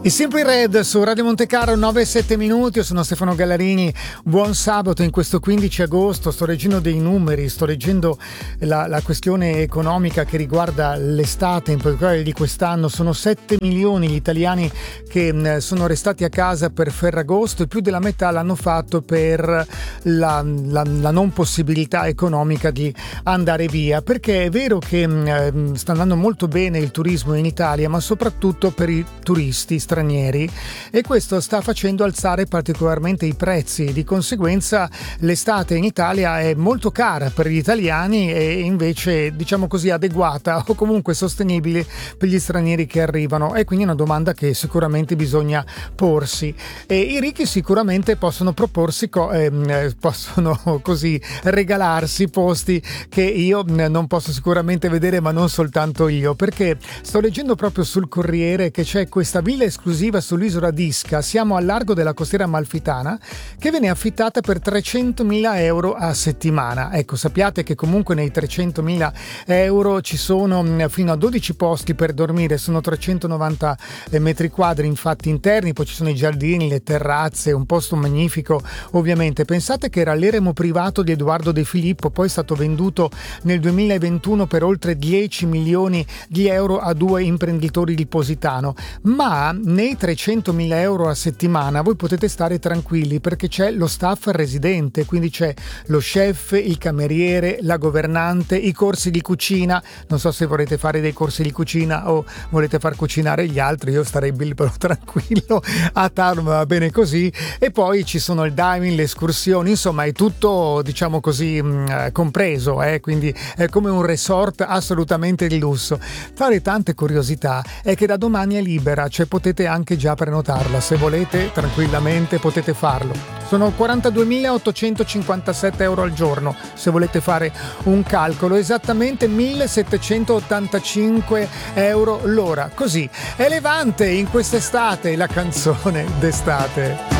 I Simply Red su Radio Monte-Carlo, 9-7 minuti. Io sono Stefano Gallarini. Buon sabato in questo 15 agosto. Sto leggendo dei numeri, sto leggendo la questione economica che riguarda l'estate, in particolare di quest'anno. Sono 7 milioni gli italiani che sono restati a casa per Ferragosto e più della metà l'hanno fatto per la non possibilità economica di andare via, perché è vero che sta andando molto bene il turismo in Italia, ma soprattutto per i turisti stranieri, e questo sta facendo alzare particolarmente i prezzi. Di conseguenza l'estate in Italia è molto cara per gli italiani e invece, diciamo così, adeguata o comunque sostenibile per gli stranieri che arrivano, e quindi è una domanda che sicuramente bisogna porsi. E i ricchi sicuramente possono proporsi possono così regalarsi posti che io non posso sicuramente vedere, ma non soltanto io, perché sto leggendo proprio sul Corriere che c'è questa villa esclusiva sull'isola d'Isca, siamo al largo della costiera amalfitana, che viene affittata per 300.000 euro a settimana. Ecco, sappiate che comunque nei 300.000 euro ci sono fino a 12 posti per dormire, sono 390 metri quadri infatti interni, poi ci sono i giardini, le terrazze, un posto magnifico ovviamente. Pensate che era l'eremo privato di Edoardo De Filippo, poi è stato venduto nel 2021 per oltre 10 milioni di euro a due imprenditori di Positano, ma nei 300.000 euro a settimana voi potete stare tranquilli perché c'è lo staff residente, quindi c'è lo chef, il cameriere, la governante, i corsi di cucina. Non so se volete fare dei corsi di cucina o volete far cucinare gli altri, io starei però tranquillo a Tarma, va bene così. E poi ci sono il diving, le escursioni, insomma è tutto, diciamo così, compreso, quindi è come un resort assolutamente di lusso. Tra le tante curiosità è che da domani è libera, cioè potete anche già prenotarla, se volete tranquillamente potete farlo. Sono 42.857 euro al giorno, se volete fare un calcolo, esattamente 1.785 euro l'ora. Così è Levante in quest'estate, la canzone d'estate.